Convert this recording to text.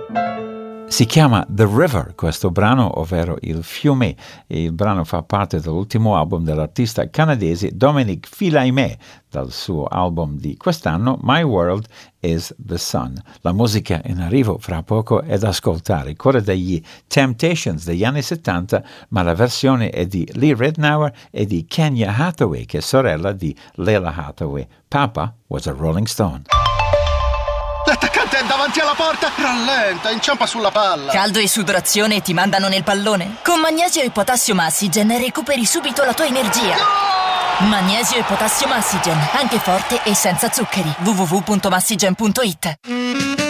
Si chiama The River, questo brano, ovvero il fiume, e il brano fa parte dell'ultimo album dell'artista canadese Dominic Fils-Aimé, dal suo album di quest'anno My World is the Sun. La musica in arrivo fra poco è da ascoltare, quella degli Temptations degli anni 70, ma la versione è di Lee Ritenour e di Kenya Hathaway, che è sorella di Leila Hathaway. Papa was a Rolling Stone. L'attaccante è davanti alla porta! Rallenta, inciampa sulla palla! Caldo e sudorazione e ti mandano nel pallone? Con Magnesio e Potassio Massigen recuperi subito la tua energia! No! Magnesio e Potassio Massigen, anche forte e senza zuccheri. www.massigen.it